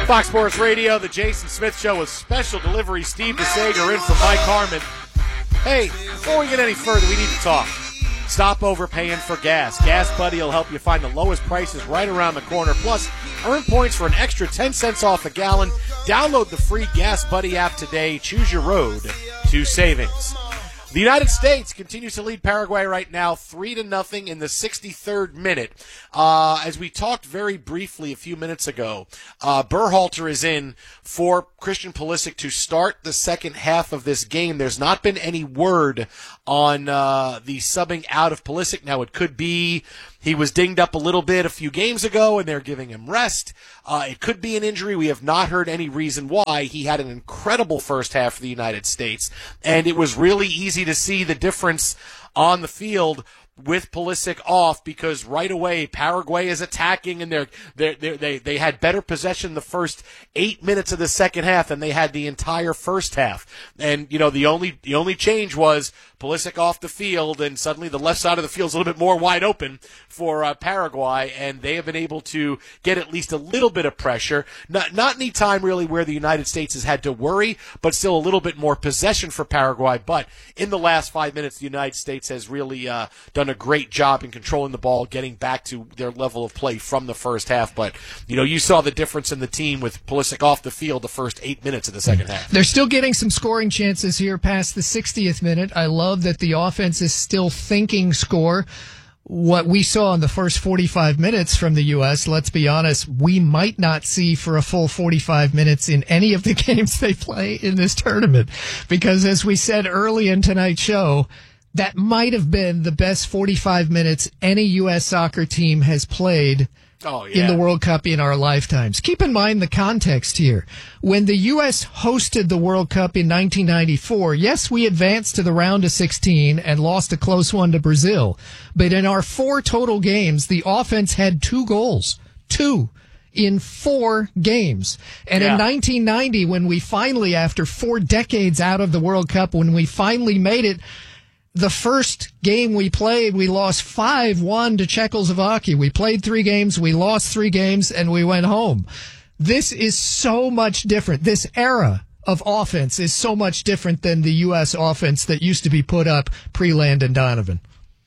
Fox Sports Radio, the Jason Smith Show with special delivery. Steve DeSager in for Mike Harmon. Hey, before we get any further, we need to talk. Stop overpaying for gas. Gas Buddy will help you find the lowest prices right around the corner. Plus, earn points for an extra 10 cents off a gallon. Download the free Gas Buddy app today. Choose your road to savings. The United States continues to lead Paraguay right now 3-0 in the 63rd minute. As we talked very briefly a few minutes ago, Berhalter is in for Christian Pulisic to start the second half of this game. There's not been any word on the subbing out of Pulisic. Now, it could be he was dinged up a little bit a few games ago, and they're giving him rest. It could be an injury. We have not heard any reason why. He had an incredible first half for the United States, and it was really easy to see the difference on the field with Pulisic off, because right away Paraguay is attacking, and they had better possession the first 8 minutes of the second half than they had the entire first half. And the only change was Pulisic off the field, and suddenly the left side of the field is a little bit more wide open for Paraguay, and they have been able to get at least a little bit of pressure. Not any time really where the United States has had to worry, but still a little bit more possession for Paraguay. But in the last 5 minutes, the United States has really done a great job in controlling the ball, getting back to their level of play from the first half. But you saw the difference in the team with Pulisic off the field the first 8 minutes of the second half. They're still getting some scoring chances here past the 60th minute. I love that the offense is still thinking score. What we saw in the first 45 minutes from the U.S., let's be honest, we might not see for a full 45 minutes in any of the games they play in this tournament. Because as we said early in tonight's show, that might have been the best 45 minutes any U.S. soccer team has played in the World Cup in our lifetimes. Keep in mind the context here. When the U.S. hosted the World Cup in 1994, yes, we advanced to the round of 16 and lost a close one to Brazil. But in our 4 total games, the offense had 2 goals. 2 in 4 games. And in 1990, when we finally, after 4 decades out of the World Cup, when we finally made it, the first game we played, we lost 5-1 to Czechoslovakia. We played 3 games, we lost 3 games, and we went home. This is so much different. This era of offense is so much different than the U.S. offense that used to be put up pre-Landon Donovan.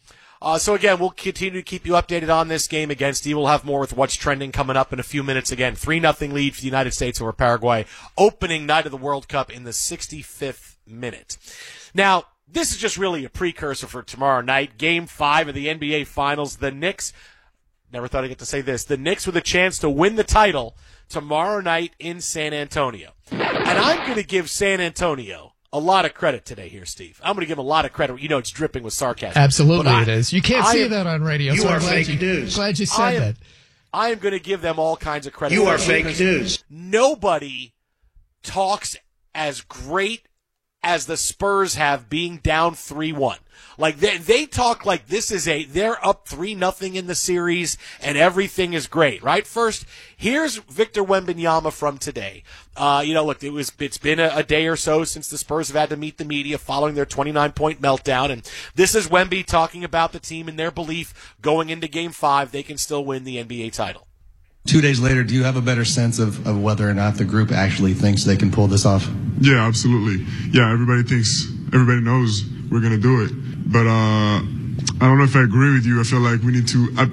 So again, we'll continue to keep you updated on this game again. Steve will have more with what's trending coming up in a few minutes. Again, 3-0 lead for the United States over Paraguay. Opening night of the World Cup in the 65th minute. Now, this is just really a precursor for tomorrow night, Game 5 of the NBA Finals. The Knicks, never thought I'd get to say this, the Knicks with a chance to win the title tomorrow night in San Antonio. And I'm going to give San Antonio a lot of credit today here, Steve. I'm going to give them a lot of credit. It's dripping with sarcasm. Absolutely it is. You can't say that on radio. You are fake news. Glad you said that. I am going to give them all kinds of credit. You are fake news. Nobody talks as great as the Spurs have being down 3-1. Like they talk like they're up 3-0 in the series and everything is great, right? First, here's Victor Wembanyama from today. Look, it's been a day or so since the Spurs have had to meet the media following their 29-point meltdown, and this is Wemby talking about the team and their belief going into Game 5 they can still win the NBA title. 2 days later, do you have a better sense of whether or not the group actually thinks they can pull this off? Yeah, absolutely. Yeah, everybody knows we're going to do it. But I don't know if I agree with you. I feel like we need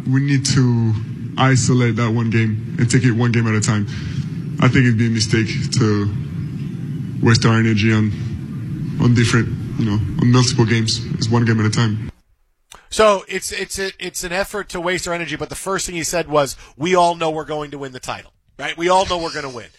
to isolate that one game and take it one game at a time. I think it'd be a mistake to waste our energy on different, on multiple games. It's one game at a time. So it's an effort to waste our energy, but the first thing he said was, we all know we're going to win the title, right? We all know we're going to win.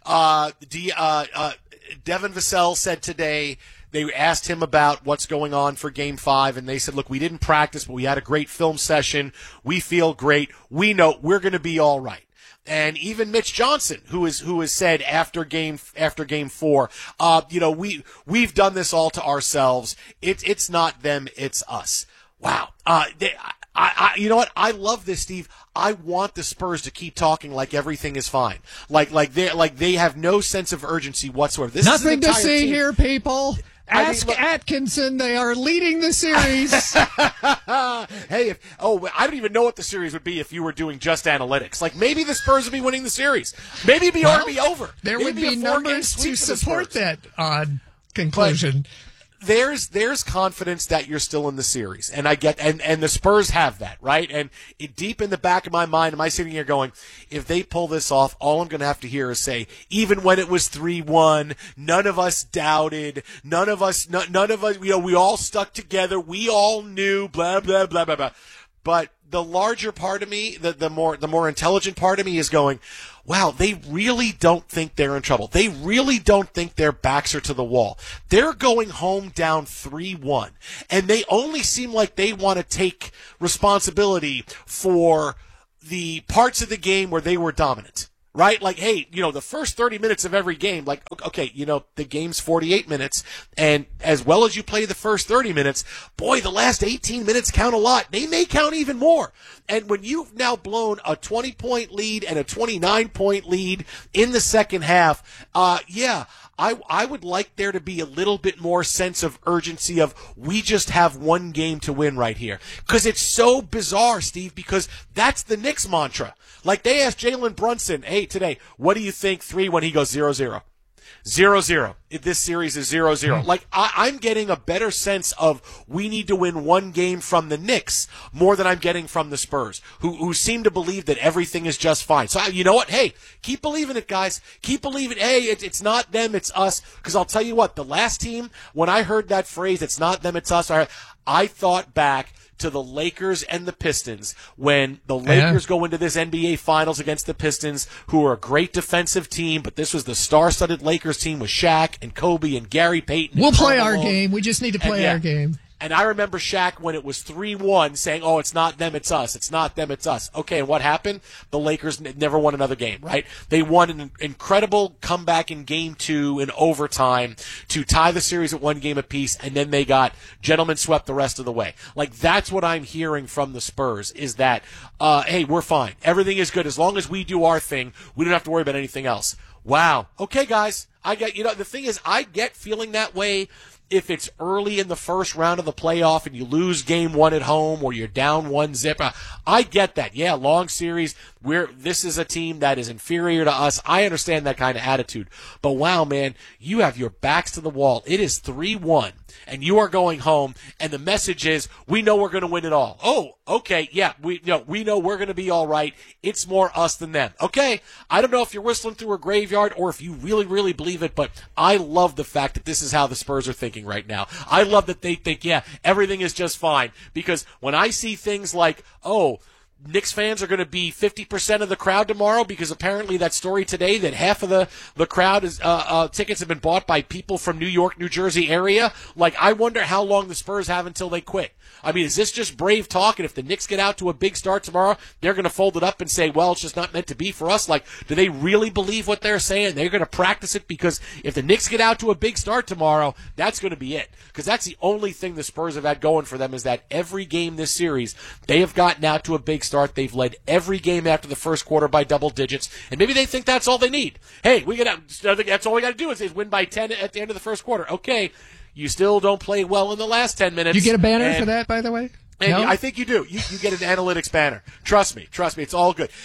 Devin Vassell said today, they asked him about what's going on for Game 5, and they said, look, we didn't practice, but we had a great film session. We feel great. We know we're going to be all right. And even Mitch Johnson, who has said after game 4, we've done this all to ourselves. It's not them, it's us. Wow. You know what? I love this, Steve. I want the Spurs to keep talking like everything is fine. Like they have no sense of urgency whatsoever. This Nothing is an to see team. here, people. Ask Atkinson. They are leading the series. Hey, I don't even know what the series would be if you were doing just analytics. Like, maybe the Spurs would be winning the series. Maybe it'd already be over. There Maybe would be numbers to support that odd conclusion. There's confidence that you're still in the series, and I get, and the Spurs have that, right? And deep in the back of my mind, am I sitting here going, if they pull this off, all I'm going to have to hear is say, even when it was 3-1, none of us doubted, none of us, we all stuck together, we all knew, blah blah blah blah blah. But the larger part of me, the more intelligent part of me is going, wow, they really don't think they're in trouble. They really don't think their backs are to the wall. They're going home down 3-1, and they only seem like they want to take responsibility for the parts of the game where they were dominant. Right? Like, hey, the first 30 minutes of every game, like, okay, the game's 48 minutes, and as well as you play the first 30 minutes, boy, the last 18 minutes count a lot. They may count even more. And when you've now blown a 20-point lead and a 29-point lead in the second half, I would like there to be a little bit more sense of urgency of, we just have one game to win right here. Because it's so bizarre, Steve, because that's the Knicks mantra. Like, they asked Jalen Brunson, hey, today, what do you think 3 when he goes 0-0? 0-0. This series is 0-0. Like, I'm getting a better sense of, we need to win one game from the Knicks more than I'm getting from the Spurs, who seem to believe that everything is just fine. So, you know what? Hey, keep believing it, guys. Keep believing. Hey, it's not them, it's us. Because I'll tell you what, the last team, when I heard that phrase, it's not them, it's us, I thought back to the Lakers and the Pistons, when the Lakers go into this NBA Finals against the Pistons, who are a great defensive team, but this was the star-studded Lakers team with Shaq and Kobe and Gary Payton. We'll play our game. We just need to play our game. And I remember Shaq, when it was 3-1, saying, oh, it's not them, it's us. It's not them, it's us. Okay, and what happened? The Lakers never won another game, right? They won an incredible comeback in Game 2 in overtime to tie the series at 1 game apiece, and then they got gentlemen swept the rest of the way. Like, that's what I'm hearing from the Spurs, is that, hey, we're fine. Everything is good. As long as we do our thing, we don't have to worry about anything else. Wow. Okay, guys. I get, the thing is, I get feeling that way if it's early in the first round of the playoff and you lose game 1 at home, or you're down 1-0. I get that. Yeah, long series. This is a team that is inferior to us. I understand that kind of attitude. But wow, man, you have your backs to the wall. It is 3-1, and you are going home, and the message is, we know we're going to win it all. Oh, okay, yeah, we know we're going to be all right. It's more us than them. Okay, I don't know if you're whistling through a graveyard or if you really, really believe it, but I love the fact that this is how the Spurs are thinking right now. I love that they think, yeah, everything is just fine. Because when I see things like, oh, Knicks fans are going to be 50% of the crowd tomorrow, because apparently that story today that half of the crowd is tickets have been bought by people from New York, New Jersey area. Like, I wonder how long the Spurs have until they quit. I mean, is this just brave talk? And if the Knicks get out to a big start tomorrow, they're going to fold it up and say, well, it's just not meant to be for us. Like, do they really believe what they're saying? They're going to practice it, because if the Knicks get out to a big start tomorrow, that's going to be it. Because that's the only thing the Spurs have had going for them, is that every game this series, they have gotten out to a big start. They've led every game after the first quarter by double digits, and maybe they think that's all they need. Hey, that's all we got to do is win by 10 at the end of the first quarter. Okay, you still don't play well in the last 10 minutes. You get a banner for that, by the way? No? I think you do. You get an analytics banner. Trust me. It's all good.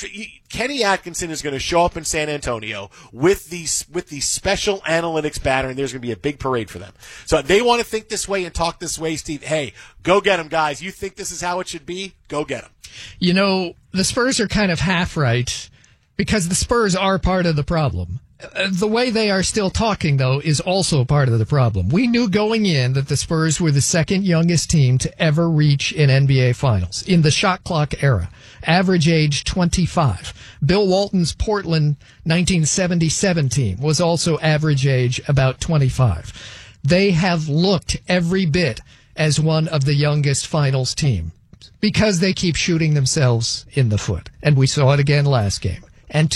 Kenny Atkinson is going to show up in San Antonio with the special analytics banner, and there's going to be a big parade for them. So they want to think this way and talk this way, Steve. Hey, go get them, guys. You think this is how it should be? Go get them. The Spurs are kind of half right, because the Spurs are part of the problem. The way they are still talking, though, is also part of the problem. We knew going in that the Spurs were the second youngest team to ever reach an NBA Finals in the shot clock era. Average age 25. Bill Walton's Portland 1977 team was also average age about 25. They have looked every bit as one of the youngest Finals team, because they keep shooting themselves in the foot. And we saw it again last game. And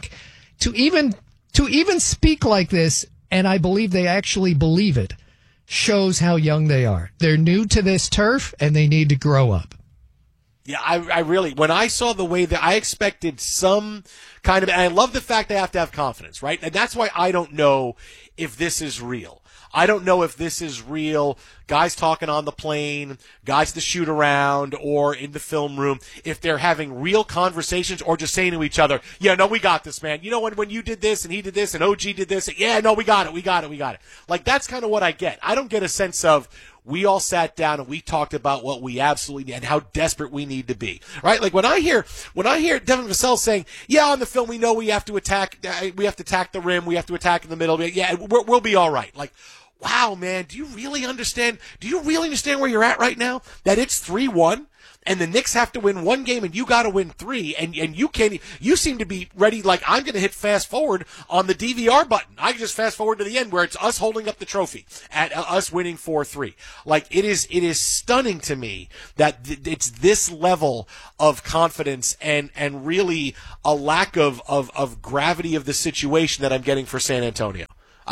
to even speak like this, and I believe they actually believe it, shows how young they are. They're new to this turf, and they need to grow up. Yeah, I really, when I saw the way that I expected some kind of, and I love the fact they have to have confidence, right? And that's why I don't know if this is real. I don't know if this is real. Guys talking on the plane, guys at the shoot around or in the film room, if they're having real conversations or just saying to each other, yeah, no, we got this, man. You know, when you did this and he did this and OG did this, yeah, no, we got it. Like, that's kind of what I get. I don't get a sense of, we all sat down and we talked about what we absolutely need and how desperate we need to be, right? Like when I hear Devin Vassell saying, "Yeah, on the film we know we have to attack the rim, we have to attack in the middle. Yeah, we'll be all right." Like, wow, man, do you really understand where you're at right now? That it's 3-1. And the Knicks have to win one game, and you got to win 3, and you can't. You seem to be ready. Like, I'm going to hit fast forward on the DVR button. I can just fast forward to the end where it's us holding up the trophy at us winning 4-3. Like, it is stunning to me that it's this level of confidence and really a lack of gravity of the situation that I'm getting for San Antonio.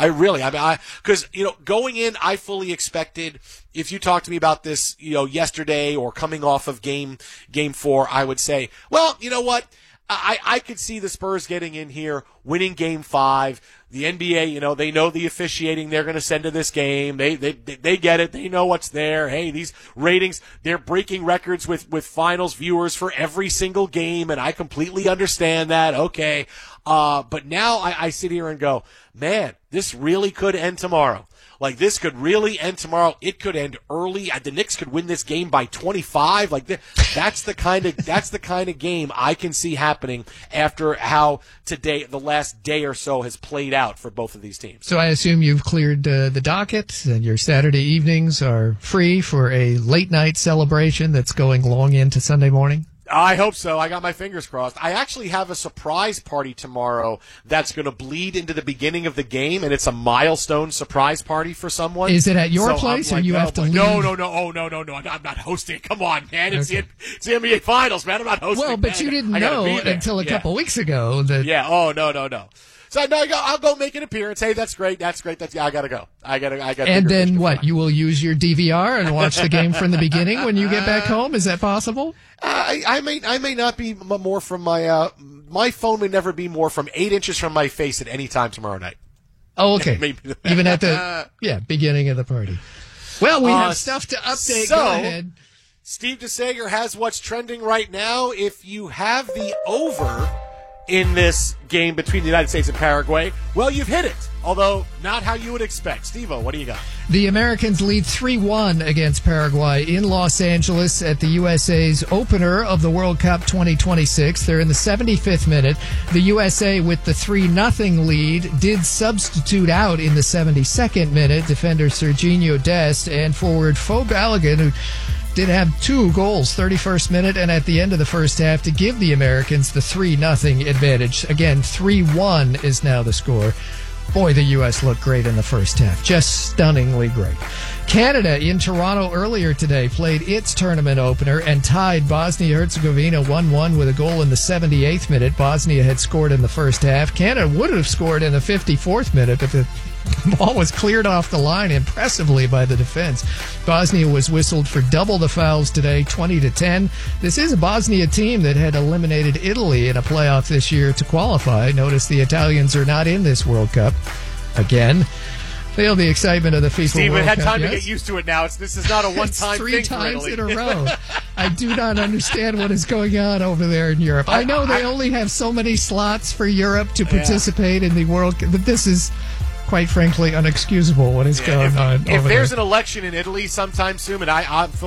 Because, going in, I fully expected, if you talked to me about this, yesterday or coming off of game 4, I would say, well, you know what? I could see the Spurs getting in here, winning game 5. The NBA, they know the officiating they're going to send to this game. They get it. They know what's there. Hey, these ratings, they're breaking records with finals viewers for every single game, and I completely understand that. Okay. But now I sit here and go, man, this really could end tomorrow. Like, this could really end tomorrow. It could end early. The Knicks could win this game by 25. Like, that's the kind of game I can see happening after how today, the last day or so, has played out for both of these teams. So I assume you've cleared the docket and your Saturday evenings are free for a late night celebration that's going long into Sunday morning? I hope so. I got my fingers crossed. I actually have a surprise party tomorrow that's going to bleed into the beginning of the game, and it's a milestone surprise party for someone. Is it at your place, or you have to leave? No. Oh, no. I'm not hosting. Come on, man. It's the NBA Finals, man. I'm not hosting. Well, but you didn't know until a couple weeks ago that. Yeah. Oh, no. So no, I'll go make an appearance. Hey, that's great. I gotta go. I gotta. And then what? You will use your DVR and watch the game from the beginning when you get back home. Is that possible? I may not be more from my phone may never be more from 8 inches from my face at any time tomorrow night. Oh, okay. Even at the beginning of the party. Well, we have stuff to update. So, go ahead. Steve DeSager has what's trending right now. If you have the over in this game between the United States and Paraguay, well, you've hit it, although not how you would expect. Steve-O, what do you got? The Americans lead 3-1 against Paraguay in Los Angeles at the USA's opener of the World Cup 2026. They're in the 75th minute. The USA, with the 3-0 lead, did substitute out in the 72nd minute defender Serginho Dest and forward Fo Balogun, who did have 2 goals, 31st minute and at the end of the first half, to give the Americans the 3-0 advantage. Again, 3-1 is now the score. Boy, the U.S. looked great in the first half. Just stunningly great. Canada in Toronto earlier today played its tournament opener and tied Bosnia-Herzegovina 1-1 with a goal in the 78th minute. Bosnia had scored in the first half. Canada would have scored in the 54th minute, but the ball was cleared off the line impressively by the defense. Bosnia was whistled for double the fouls today, 20-10. This is a Bosnia team that had eliminated Italy in a playoff this year to qualify. Notice the Italians are not in this World Cup again. Feel the excitement of the FIFA Steve, World Cup. Steve, had time to get used to it now. This is not a one-time thing. 3 times in a row. I do not understand what is going on over there in Europe. I know they only have so many slots for Europe to participate in the World Cup, but this is, quite frankly, unexcusable what is going on. If there's an election in Italy sometime soon, and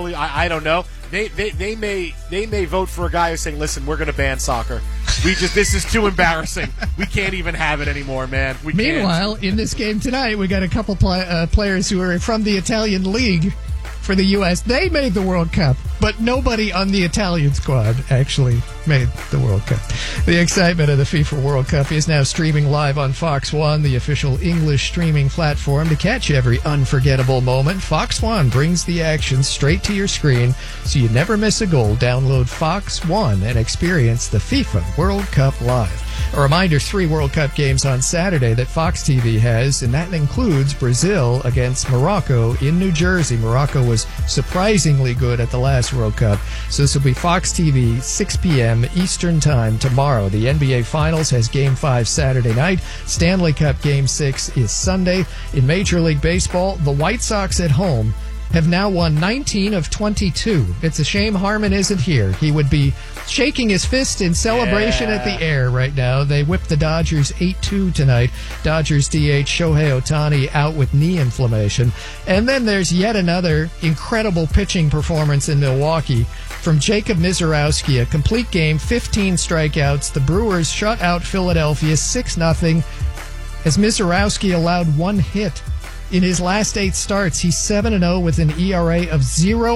I don't know, they may vote for a guy who's saying, "Listen, we're going to ban soccer. This is too embarrassing. We can't even have it anymore, man." Meanwhile, in this game tonight, we got a couple players who are from the Italian league for the U.S. They made the World Cup, but nobody on the Italian squad actually made the World Cup. The excitement of the FIFA World Cup is now streaming live on Fox One, the official English streaming platform. To catch every unforgettable moment, Fox One brings the action straight to your screen so you never miss a goal. Download Fox One and experience the FIFA World Cup live. A reminder, 3 World Cup games on Saturday that Fox TV has, and that includes Brazil against Morocco in New Jersey. Morocco was surprisingly good at the last World Cup. So this will be Fox TV, 6 p.m. Eastern Time tomorrow. The NBA Finals has Game 5 Saturday night. Stanley Cup Game 6 is Sunday. In Major League Baseball, the White Sox at home have now won 19 of 22. It's a shame Harmon isn't here. He would be shaking his fist in celebration at the air right now. They whipped the Dodgers 8-2 tonight. Dodgers DH Shohei Ohtani out with knee inflammation. And then there's yet another incredible pitching performance in Milwaukee from Jacob Misiorowski. A complete game, 15 strikeouts. The Brewers shut out Philadelphia 6-0 as Misiorowski allowed one hit. In his last 8 starts, he's 7-0 with an ERA of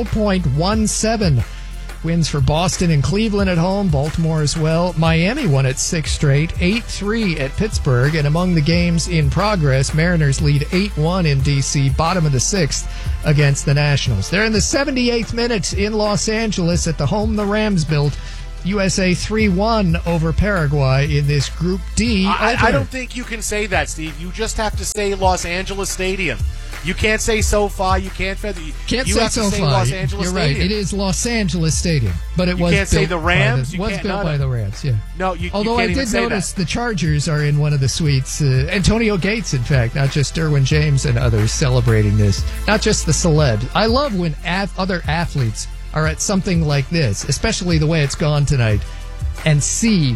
0.17. Wins for Boston and Cleveland at home, Baltimore as well. Miami won at 6 straight, 8-3 at Pittsburgh. And among the games in progress, Mariners lead 8-1 in D.C., bottom of the 6th against the Nationals. They're in the 78th minute in Los Angeles at the home the Rams built. USA 3-1 over Paraguay in this Group D. I don't think you can say that, Steve. You just have to say Los Angeles Stadium. You can't say SoFi. You can't say SoFi. Los Angeles You're Stadium. right. It is Los Angeles Stadium, but it was can't say the Rams. built by the Rams. Yeah. No, you Although can't I even did say notice that. the Chargers are in one of the suites. Antonio Gates, in fact, not just Derwin James and others celebrating this. Not just the celebs. I love when other athletes are at something like this, especially the way it's gone tonight, and see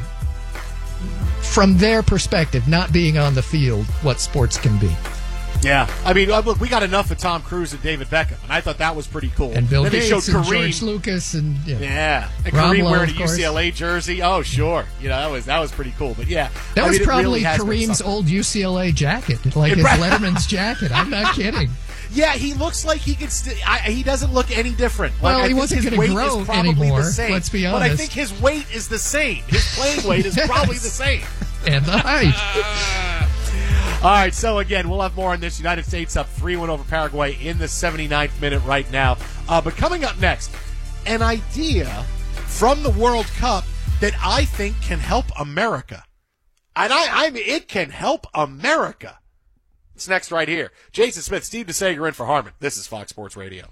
from their perspective, not being on the field, what sports can be. Yeah. I mean, look, we got enough of Tom Cruise and David Beckham, and I thought that was pretty cool. And Bill then Gates they showed and Kareem. George Lucas and Yeah. And Rob Kareem Lowe, wearing a of course. UCLA jersey. Oh, sure. You know, that was pretty cool. But yeah. That was it probably really has been Kareem's something. old UCLA jacket, like his Letterman's jacket. I'm not kidding. Yeah, he looks like he could he doesn't look any different. Like, Well, I he think wasn't his gonna weight grow is probably anymore, the same. let's be But I honest. think his weight is the same. His playing weight is probably the same. And the height. All right, so again, we'll have more on this. United States up 3-1 over Paraguay in the 79th minute right now. But coming up next, an idea from the World Cup that I think can help America. And I mean, it can help America. It's next right here. Jason Smith, Steve DeSager in for Harmon. This is Fox Sports Radio.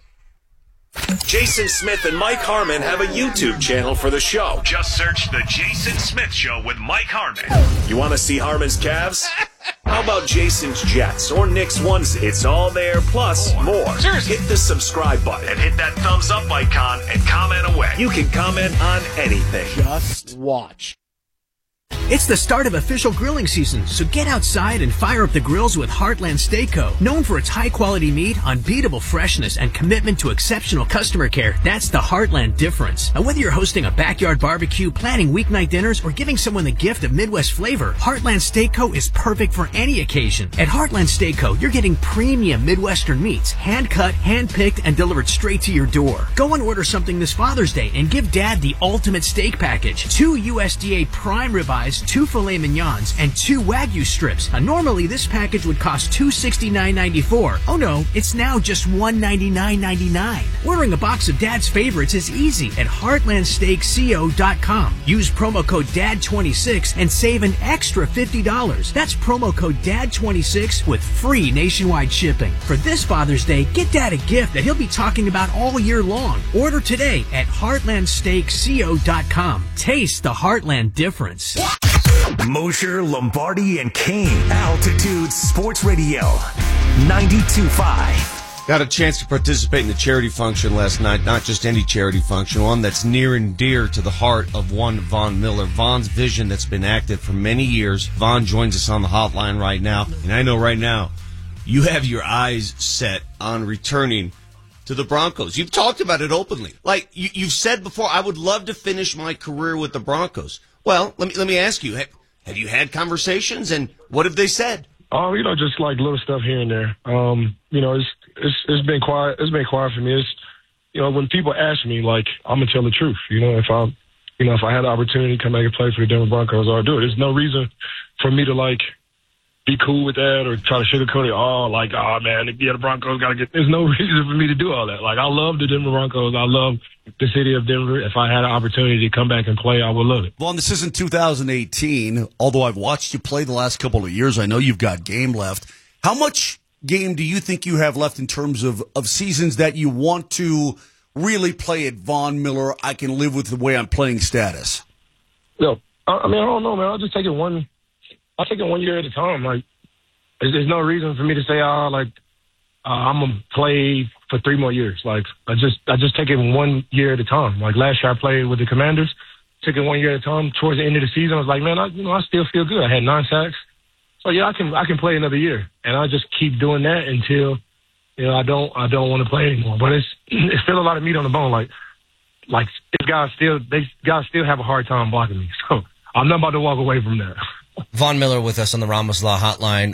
Jason Smith and Mike Harmon have a YouTube channel for the show. Just search The Jason Smith Show with Mike Harmon. You want to see Harmon's calves? How about Jason's Jets or Nick's onesie? It's all there, plus more. Seriously. Hit the subscribe button. And hit that thumbs up icon and comment away. You can comment on anything. Just watch. It's the start of official grilling season, so get outside and fire up the grills with Heartland Steakco. Known for its high-quality meat, unbeatable freshness, and commitment to exceptional customer care, that's the Heartland difference. And whether you're hosting a backyard barbecue, planning weeknight dinners, or giving someone the gift of Midwest flavor, Heartland Steakco is perfect for any occasion. At Heartland Steakco, you're getting premium Midwestern meats, hand-cut, hand-picked, and delivered straight to your door. Go and order something this Father's Day and give Dad the ultimate steak package. 2 USDA prime ribeyes, 2 filet mignons, and 2 Wagyu strips. Normally, this package would cost $269.94. Oh no, it's now just $199.99. Ordering a box of Dad's favorites is easy at heartlandsteakco.com. Use promo code DAD26 and save an extra $50. That's promo code DAD26 with free nationwide shipping. For this Father's Day, get Dad a gift that he'll be talking about all year long. Order today at heartlandsteakco.com. Taste the Heartland difference. Mosher, Lombardi, and Kane. Altitude Sports Radio. 92.5. Got a chance to participate in the charity function last night. Not just any charity function, one that's near and dear to the heart of one Von Miller. Von's vision that's been active for many years. Von joins us on the hotline right now. And I know right now you have your eyes set on returning to the Broncos. You've talked about it openly. Like you've said before, I would love to finish my career with the Broncos. Well, let me ask you, have you had conversations, and what have they said? Oh, just like little stuff here and there. It's been quiet. It's been quiet for me. It's, when people ask me, like, I'm gonna tell the truth. If I had the opportunity to come back and play for the Denver Broncos, I'll do it. There's no reason for me to be cool with that or try to sugarcoat it. The Broncos gotta get. There's no reason for me to do all that. I love the Denver Broncos. I love the city of Denver. If I had an opportunity to come back and play, I would love it. Vaughn, this isn't 2018. Although I've watched you play the last couple of years, I know you've got game left. How much game do you think you have left in terms of seasons that you want to really play at Von Miller? I can live with the way I'm playing status. No, I don't know, man. I'll just take it one year at a time. Like, there's no reason for me to say, I'm gonna play for 3 more years. Like, I just take it 1 year at a time. Like last year, I played with the Commanders. Took it 1 year at a time. Towards the end of the season, I was like, man, I still feel good. I had 9 sacks. So yeah, I can play another year, and I just keep doing that until I don't want to play anymore. But it's still a lot of meat on the bone. Like these guys still have a hard time blocking me. So I'm not about to walk away from that. Von Miller with us on the Ramos Law Hotline.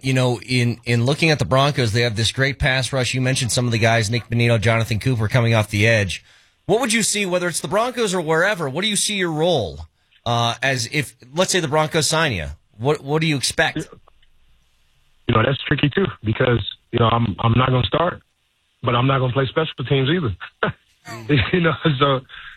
In looking at the Broncos, they have this great pass rush. You mentioned some of the guys, Nick Bonito, Jonathan Cooper, coming off the edge. What would you see, whether it's the Broncos or wherever, what do you see your role as if, let's say, the Broncos sign you? What do you expect? That's tricky, too, because, I'm not going to start, but I'm not going to play special teams either. So,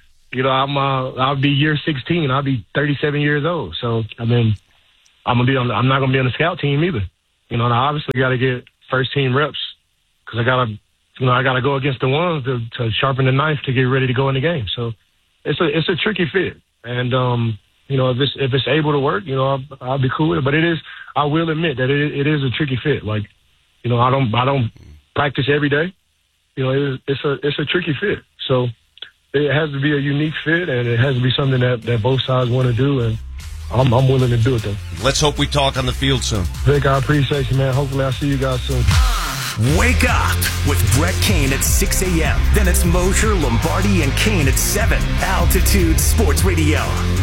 I'll be year 16. I'll be 37 years old. So, I'm not going to be on the scout team either. I obviously got to get first team reps because I got to go against the ones to sharpen the knife to get ready to go in the game. So it's a tricky fit. And, if it's able to work, I'll be cool with it. But I will admit that it is a tricky fit. Like, I don't practice every day. It's a tricky fit. So it has to be a unique fit, and it has to be something that both sides want to do. And I'm willing to do it, though. Let's hope we talk on the field soon. Vic, I appreciate you, man. Hopefully I'll see you guys soon. Wake up with Brett Kane at 6 a.m. Then it's Mosher, Lombardi, and Kane at 7. Altitude Sports Radio,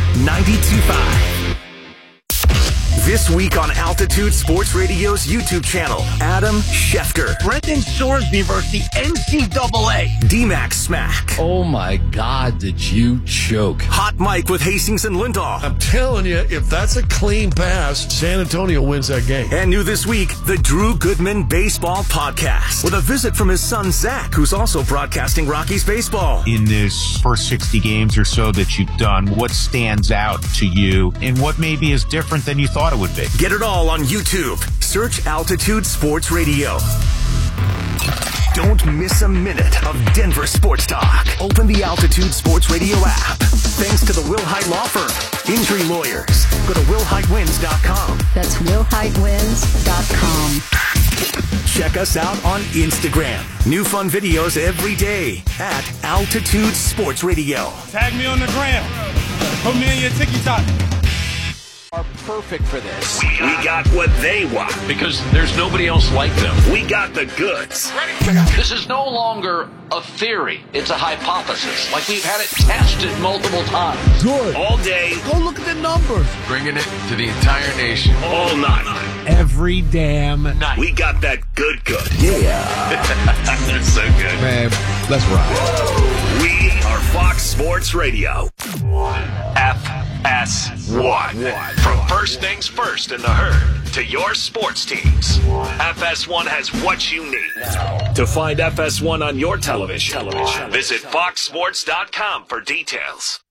92.5. This week on Altitude Sports Radio's YouTube channel, Adam Schefter. Brendan Sorsby versus the NCAA. D-Mac Smack. Oh my God, did you choke? Hot Mike with Hastings and Lindahl. I'm telling you, if that's a clean pass, San Antonio wins that game. And new this week, the Drew Goodman Baseball Podcast. With a visit from his son, Zach, who's also broadcasting Rockies baseball. In this first 60 games or so that you've done, what stands out to you and what maybe is different than you thought it would be? Get it all on YouTube. Search Altitude Sports Radio. Don't miss a minute of Denver sports talk. Open the Altitude Sports Radio app. Thanks to the Will Hite Law Firm. Injury lawyers. Go to willhitewins.com. That's willhitewins.com. Check us out on Instagram. New fun videos every day at Altitude Sports Radio. Tag me on the gram. Put me in your TikTok. Are perfect for this. We got what they want. Because there's nobody else like them. We got the goods. This is no longer a theory. It's a hypothesis. Like we've had it tested multiple times. Good. All day. Go look at the numbers. Bringing it to the entire nation. All night. Every damn night. We got that good. Yeah. That's so good. Man, let's ride. We are Fox Sports Radio. FS1. From first things first in the herd to your sports teams, FS1 has what you need. To find FS1 on your television, visit foxsports.com for details.